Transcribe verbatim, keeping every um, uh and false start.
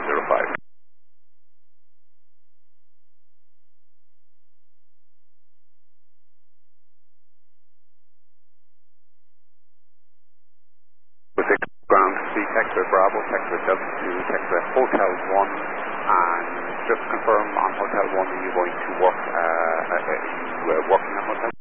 zero five. six ground, C Texas Bravo, Texas Delta two, Texas Hotel one, and just confirm on Hotel one, are you going to work, uh, uh, are you uh, working on Hotel